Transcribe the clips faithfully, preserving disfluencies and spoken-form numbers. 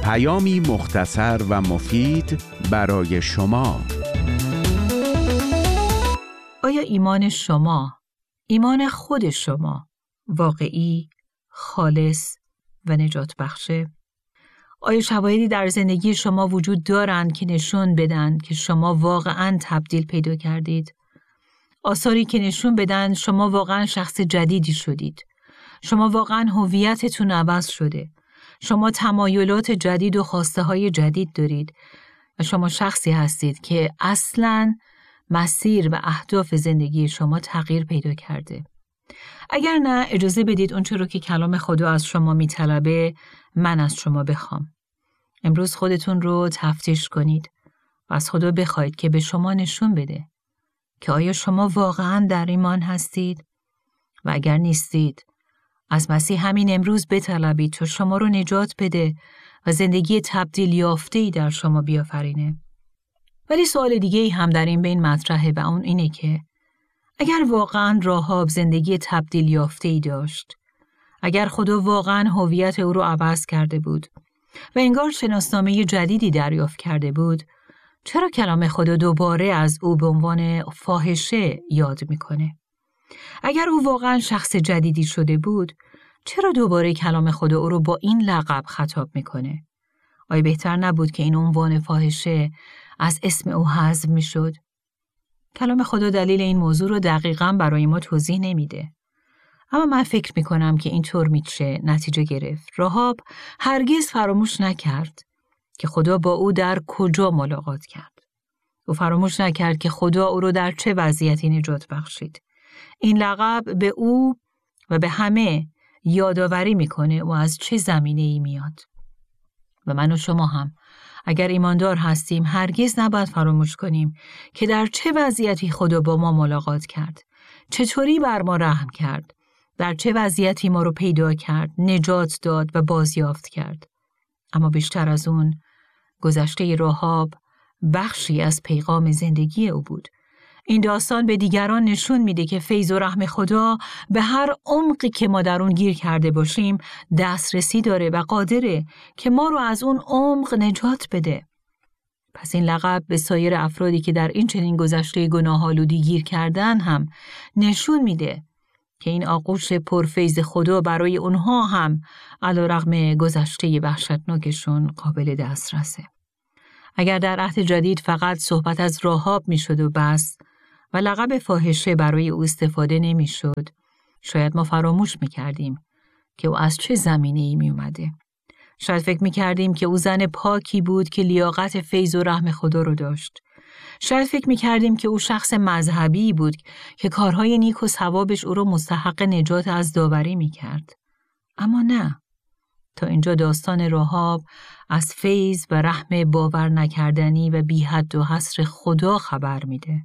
پیامی مختصر و مفید برای شما. آیا ایمان شما، ایمان خود شما، واقعی، خالص و نجات بخشه؟ آیا شواهدی در زندگی شما وجود دارند که نشون بدن که شما واقعاً تبدیل پیدا کردید؟ آثاری که نشون بدن شما واقعاً شخص جدیدی شدید. شما واقعاً هویتتون عوض شده. شما تمایلات جدید و خواسته های جدید دارید و شما شخصی هستید که اصلاً مسیر و اهداف زندگی شما تغییر پیدا کرده. اگر نه، اجازه بدید اون چه رو که کلام خدا از شما میطلبه من از شما بخوام. امروز خودتون رو تفتیش کنید و از خدا بخواید که به شما نشون بده که آیا شما واقعاً در ایمان هستید و اگر نیستید از مسیح همین امروز بطلبید تا شما رو نجات بده و زندگی تبدیل یافته‌ای در شما بیافرینه. ولی سوال دیگه هم در این بین مطرحه و اون اینه که اگر واقعاً راهاب زندگی تبدیل یافته‌ای داشت، اگر خدا واقعاً هویت او رو عوض کرده بود و انگار شناسنامه جدیدی دریافت کرده بود، چرا کلام خدا دوباره از او به عنوان فاحشه یاد میکنه؟ اگر او واقعاً شخص جدیدی شده بود، چرا دوباره کلام خدا او رو با این لقب خطاب میکنه؟ آیا بهتر نبود که این عنوان فاحشه از اسم او حذف میشد؟ کلام خدا دلیل این موضوع رو دقیقاً برای ما توضیح نمیده. اما من فکر میکنم که اینطور میشه نتیجه گرفت. راهاب هرگز فراموش نکرد که خدا با او در کجا ملاقات کرد. او فراموش نکرد که خدا او رو در چه وضعیتی نجات بخشید. این لقب به او و به همه یادآوری میکنه و از چه زمینه‌ای میاد. و من و شما هم اگر ایماندار هستیم هرگز نباید فراموش کنیم که در چه وضعیتی خدا با ما ملاقات کرد، چطوری بر ما رحم کرد، در چه وضعیتی ما رو پیدا کرد، نجات داد و بازیافت کرد. اما بیشتر از اون، گذشته راهاب بخشی از پیغام زندگی او بود. این داستان به دیگران نشون میده که فیض و رحم خدا به هر عمقی که ما در اون گیر کرده باشیم دسترسی داره و قادره که ما رو از اون عمق نجات بده. پس این لقب به سایر افرادی که در این چنین گذشته گناه‌آلودی گیر کردن هم نشون میده که این آغوش پرفیض خدا برای اونها هم علیرغم گذشته وحشتناکشون قابل دسترسه. اگر در عهد جدید فقط صحبت از راهاب میشد و بس و لقب فاحشه برای او استفاده نمیشد، شاید ما فراموش میکردیم که او از چه زمینه‌ای می اومده. شاید فکر میکردیم که او زن پاکی بود که لیاقت فیض و رحم خدا رو داشت. شاید فکر میکردیم که او شخص مذهبی بود که کارهای نیک و ثوابش او رو مستحق نجات از داوری میکرد. اما نه. تا اینجا داستان راهاب از فیض و رحم باور نکردنی و بی حد و حصر خدا خبر میده.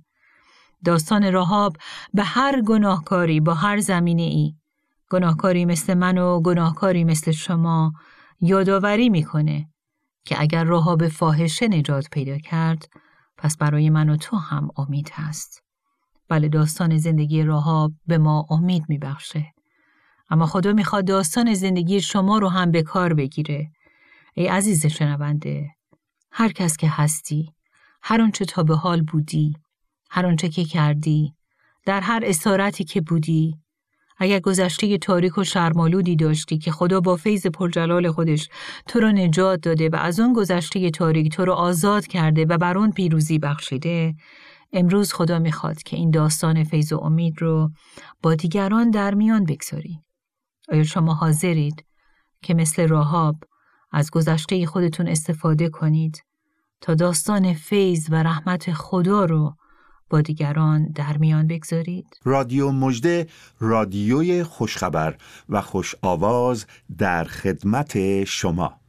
داستان راهاب به هر گناهکاری با هر زمینه ای، گناهکاری مثل من و گناهکاری مثل شما، یادآوری میکنه که اگر راهاب فاحشه نجات پیدا کرد، پس برای من و تو هم امید هست. بله، داستان زندگی راهاب به ما امید میبخشه. اما خدا میخواد داستان زندگی شما رو هم به کار بگیره. ای عزیز شنونده، هر کس که هستی، هر آنچه تا به حال بودی، هر آنچه که کردی، در هر اسارتی که بودی، اگر گذشته تاریک و شرم‌آلودی داشتی که خدا با فیض پرجلال خودش تو رو نجات داده و از اون گذشته تاریک تو رو آزاد کرده و بر اون پیروزی بخشیده، امروز خدا میخواد که این داستان فیض و امید رو با دیگران در میان بگذاری. آیا شما حاضرید که مثل راهاب از گذشته خودتون استفاده کنید تا داستان فیض و رحمت خدا رو با دیگران در میان بگذارید؟ رادیو مژده، رادیوی خوشخبر و خوش آواز در خدمت شما.